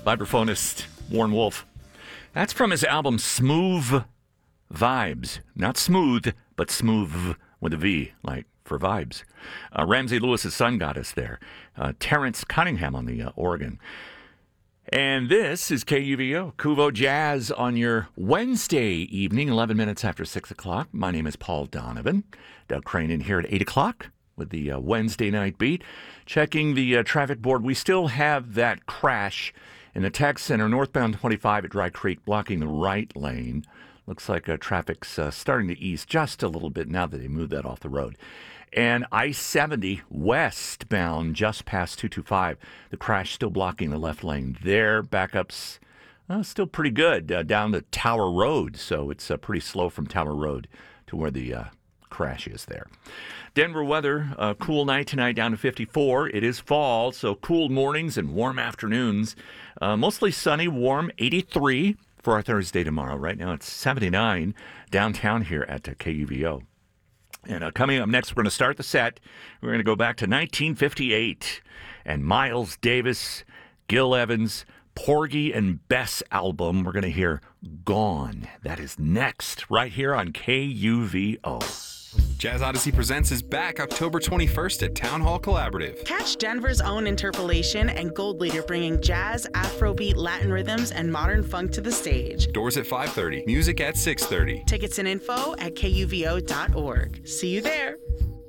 vibraphonist Warren Wolf. That's from his album Smooth Vibes. Not smooth, but smooth with a V, like for vibes. Ramsey Lewis's son got us there. Terrence Cunningham on the organ. And this is KUVO, Kuvo Jazz on your Wednesday evening, 11 minutes after 6 o'clock. My name is Paul Donovan. Doug Crane in here at 8 o'clock with the Wednesday night beat. Checking the traffic board. We still have that crash in the Tech Center, northbound 25 at Dry Creek, blocking the right lane. Looks like traffic's starting to ease just a little bit now that they moved that off the road. And I-70 westbound just past 225. The crash still blocking the left lane there. Backups still pretty good down to Tower Road. So it's pretty slow from Tower Road to where the crash is there. Denver weather, cool night tonight down to 54. It is fall, so cool mornings and warm afternoons. Mostly sunny, warm, 83 for our Thursday tomorrow. Right now it's 79 downtown here at KUVO. And coming up next, we're going to start the set. We're going to go back to 1958 and Miles Davis, Gil Evans, Porgy and Bess album. We're going to hear Gone. That is next right here on KUVO. Jazz Odyssey Presents is back October 21st at Town Hall Collaborative. Catch Denver's own Interpolation and Gold Leader bringing jazz, Afrobeat, Latin rhythms, and modern funk to the stage. Doors at 5:30, music at 6:30. Tickets and info at kuvo.org. See you there.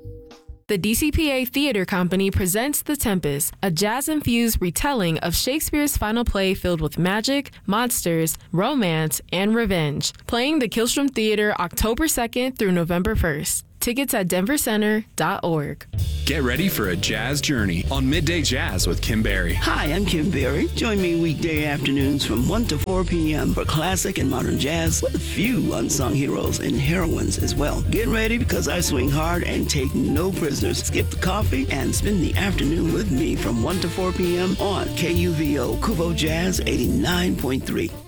The DCPA Theater Company presents The Tempest, a jazz-infused retelling of Shakespeare's final play filled with magic, monsters, romance, and revenge. Playing the Killstrom Theater October 2nd through November 1st. Tickets at denvercenter.org. Get ready for a jazz journey on Midday Jazz with Kim Berry. Hi, I'm Kim Berry. Join me weekday afternoons from 1 to 4 p.m. for classic and modern jazz with a few unsung heroes and heroines as well. Get ready because I swing hard and take no prisoners. Skip the coffee and spend the afternoon with me from 1 to 4 p.m. on KUVO Kuvo Jazz 89.3.